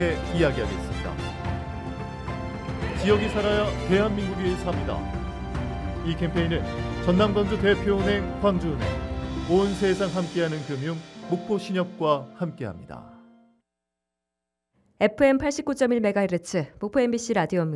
이야기하겠습니다. 지역이 살아야 대한민국이 삽니다. 이 캠페인은 전남광주 대표은행 광주은행, 온 세상 함께하는 금융 목포신협과 함께합니다. FM 89.1MHz 목포 MBC 라디오입니다.